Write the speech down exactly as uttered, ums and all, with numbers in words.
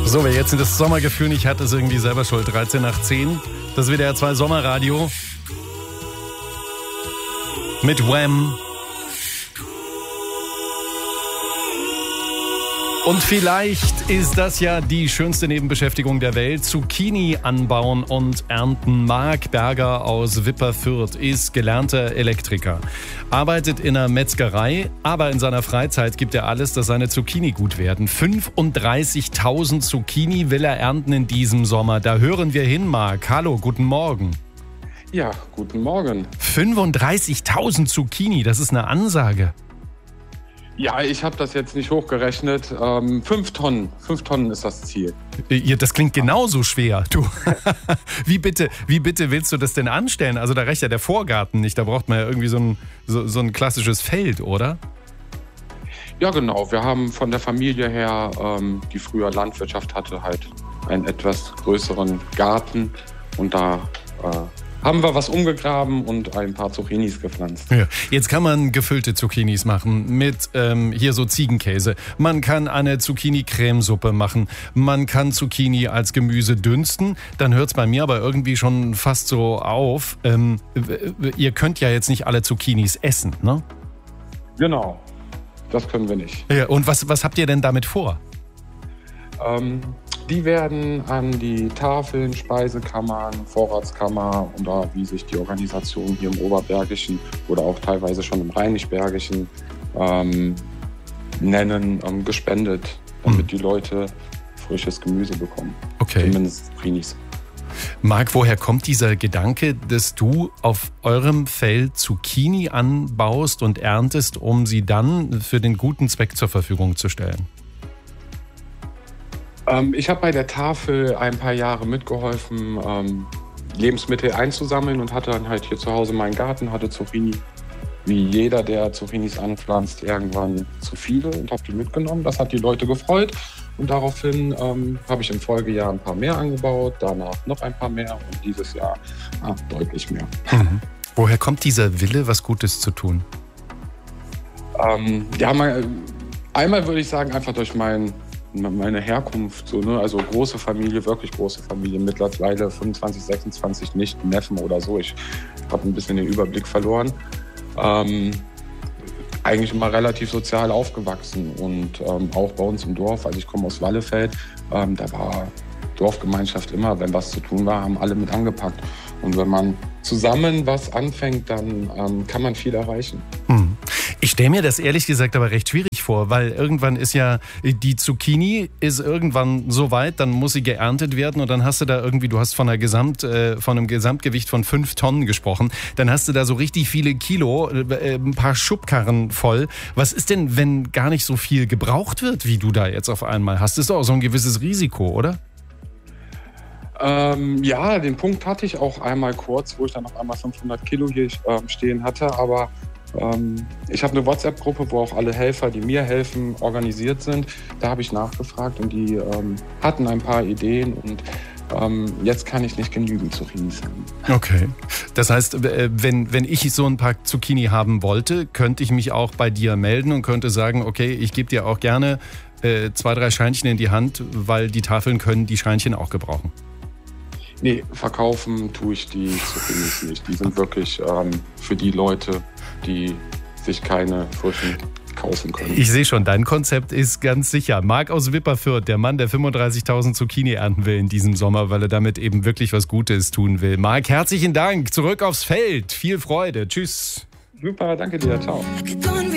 So, wer jetzt das Sommergefühl nicht hat, ist irgendwie selber schuld. dreizehn nach zehn, das W D R zwei Sommerradio mit Wham. Und vielleicht ist das ja die schönste Nebenbeschäftigung der Welt. Zucchini anbauen und ernten. Marc Berger aus Wipperfürth ist gelernter Elektriker. Arbeitet in einer Metzgerei, aber in seiner Freizeit gibt er alles, dass seine Zucchini gut werden. fünfunddreißigtausend Zucchini will er ernten in diesem Sommer. Da hören wir hin, Marc. Hallo, guten Morgen. Ja, guten Morgen. fünfunddreißigtausend Zucchini, das ist eine Ansage. Ja, ich habe das jetzt nicht hochgerechnet. Ähm, fünf Tonnen. Fünf Tonnen ist das Ziel. Ja, das klingt genauso schwer. Du, wie bitte, wie bitte willst du das denn anstellen? Also da reicht ja der Vorgarten nicht. Da braucht man ja irgendwie so ein, so, so ein klassisches Feld, oder? Ja, genau. Wir haben von der Familie her, ähm, die früher Landwirtschaft hatte, halt einen etwas größeren Garten. Und da äh, haben wir was umgegraben und ein paar Zucchinis gepflanzt. Ja. Jetzt kann man gefüllte Zucchinis machen mit ähm, hier so Ziegenkäse. Man kann eine Zucchini-Cremesuppe machen. Man kann Zucchini als Gemüse dünsten. Dann hört es bei mir aber irgendwie schon fast so auf. Ähm, ihr könnt ja jetzt nicht alle Zucchinis essen, ne? Genau, das können wir nicht. Ja, und was, was habt ihr denn damit vor? Ähm, die werden an die Tafeln, Speisekammern, Vorratskammer oder wie sich die Organisation hier im Oberbergischen oder auch teilweise schon im Rheinisch-Bergischen ähm, nennen, ähm, gespendet, damit mhm. die Leute frisches Gemüse bekommen. Okay. Zumindest Zucchinis. Marc, woher kommt dieser Gedanke, dass du auf eurem Feld Zucchini anbaust und erntest, um sie dann für den guten Zweck zur Verfügung zu stellen? Ähm, ich habe bei der Tafel ein paar Jahre mitgeholfen, ähm, Lebensmittel einzusammeln und hatte dann halt hier zu Hause meinen Garten, hatte Zucchini, wie jeder, der Zucchinis anpflanzt, irgendwann zu viele und habe die mitgenommen. Das hat die Leute gefreut und daraufhin ähm, habe ich im Folgejahr ein paar mehr angebaut, danach noch ein paar mehr und dieses Jahr ah, deutlich mehr. Mhm. Woher kommt dieser Wille, was Gutes zu tun? Ähm, ja, mal, einmal würde ich sagen, einfach durch mein meine Herkunft, so, ne? Also große Familie, wirklich große Familie, mittlerweile fünfundzwanzig, sechsundzwanzig Nichten, Neffen oder so. Ich habe ein bisschen den Überblick verloren. Ähm, eigentlich immer relativ sozial aufgewachsen und ähm, auch bei uns im Dorf, also ich komme aus Wallefeld, ähm, da war Dorfgemeinschaft immer, wenn was zu tun war, haben alle mit angepackt. Und wenn man zusammen was anfängt, dann ähm, kann man viel erreichen. Hm. Ich stelle mir das ehrlich gesagt aber recht schwierig vor, weil irgendwann ist ja, die Zucchini ist irgendwann so weit, dann muss sie geerntet werden und dann hast du da irgendwie, du hast von, einer Gesamt, äh, von einem Gesamtgewicht von fünf Tonnen gesprochen, dann hast du da so richtig viele Kilo, äh, ein paar Schubkarren voll. Was ist denn, wenn gar nicht so viel gebraucht wird, wie du da jetzt auf einmal hast? Das ist doch auch so ein gewisses Risiko, oder? Ähm, ja, den Punkt hatte ich auch einmal kurz, wo ich dann auf einmal fünfhundert Kilo hier ähm, stehen hatte, aber ähm, ich habe eine WhatsApp-Gruppe, wo auch alle Helfer, die mir helfen, organisiert sind. Da habe ich nachgefragt und die ähm, hatten ein paar Ideen und ähm, jetzt kann ich nicht genügend Zucchinis haben. Okay, das heißt, wenn, wenn ich so ein paar Zucchini haben wollte, könnte ich mich auch bei dir melden und könnte sagen, okay, ich gebe dir auch gerne äh, zwei, drei Scheinchen in die Hand, weil die Tafeln können die Scheinchen auch gebrauchen. Nee, verkaufen tue ich die Zucchinis nicht. Die sind wirklich ähm, für die Leute, die sich keine frischen kaufen können. Ich sehe schon, dein Konzept ist ganz sicher. Marc aus Wipperfürth, der Mann, der fünfunddreißigtausend Zucchini ernten will in diesem Sommer, weil er damit eben wirklich was Gutes tun will. Marc, herzlichen Dank. Zurück aufs Feld. Viel Freude. Tschüss. Super, danke dir. Ciao.